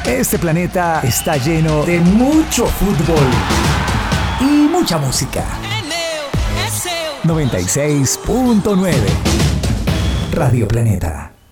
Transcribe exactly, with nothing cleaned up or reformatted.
Este planeta está lleno de mucho fútbol y mucha música. noventa y seis punto nueve Radio Planeta.